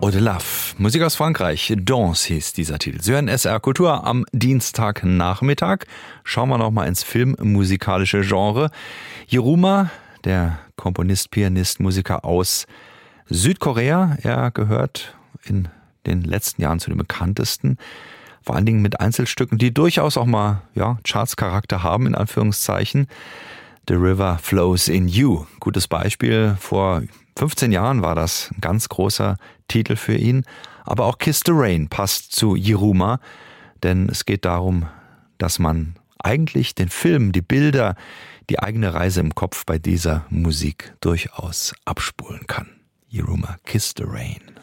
Eau de Love. Musik aus Frankreich. Danse hieß dieser Titel. Sie hören SR Kultur am Dienstagnachmittag. Schauen wir noch mal ins filmmusikalische Genre. Yiruma, der Komponist, Pianist, Musiker aus Südkorea. Er gehört in den letzten Jahren zu den bekanntesten. Vor allen Dingen mit Einzelstücken, die durchaus auch mal Charts-Charakter haben, in Anführungszeichen. The River Flows in You. Gutes Beispiel. Vor 15 Jahren war das ein ganz großer Titel für ihn. Aber auch Kiss the Rain passt zu Yiruma, denn es geht darum, dass man eigentlich den Film, die Bilder, die eigene Reise im Kopf bei dieser Musik durchaus abspulen kann. Yiruma, Kiss the Rain.